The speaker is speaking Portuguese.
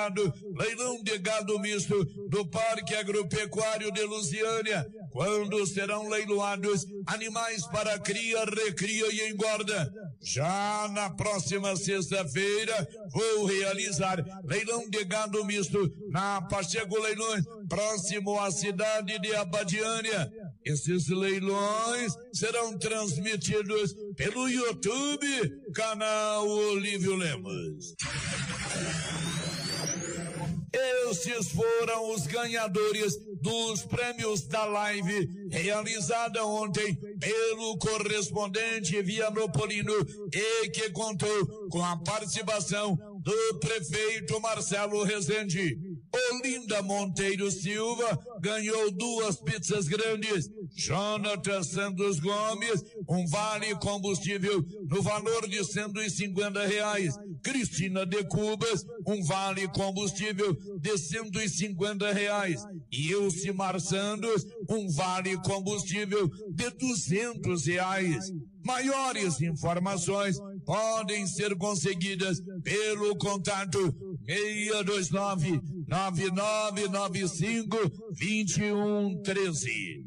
gado, leilão de gado misto do Parque Agropecuário de Lusiânia, quando serão leiloados animais para cria, recria e engorda. Já na próxima sexta-feira vou realizar leilão de gado misto na Pacheco Leilões, próximo à cidade de Abadiânia. Esses leilões serão transmitidos pelo YouTube, canal Olívio Lemos. Esses foram os ganhadores dos prêmios da live realizada ontem pelo correspondente Vianopolino e que contou com a participação do prefeito Marcelo Rezende. Olinda Monteiro Silva ganhou 2 pizzas grandes. Jonathan Santos Gomes, um vale combustível no valor de R$150. Cristina de Cubas, um vale combustível de R$150. E Elcimar Santos, um vale combustível de R$200. Maiores informações podem ser conseguidas pelo contato 629-9995-2113.